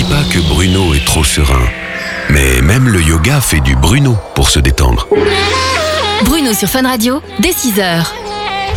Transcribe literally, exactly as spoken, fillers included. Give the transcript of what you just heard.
pas que Bruno est trop serein. Mais même le yoga fait du Bruno pour se détendre. Bruno sur Fun Radio, dès six heures.